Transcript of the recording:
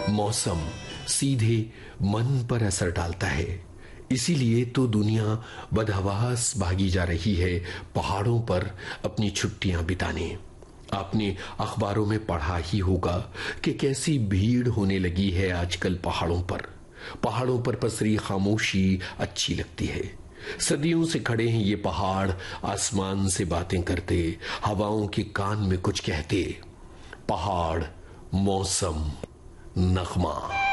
मौसम सीधे मन पर असर डालता है। इसीलिए तो दुनिया बदहवास भागी जा रही है पहाड़ों पर अपनी छुट्टियां बिताने। आपने अखबारों में पढ़ा ही होगा कि कैसी भीड़ होने लगी है आजकल पहाड़ों पर। पहाड़ों पर पसरी खामोशी अच्छी लगती है। सदियों से खड़े हैं ये पहाड़, आसमान से बातें करते, हवाओं के कान में कुछ कहते। पहाड़, मौसम, नगमा।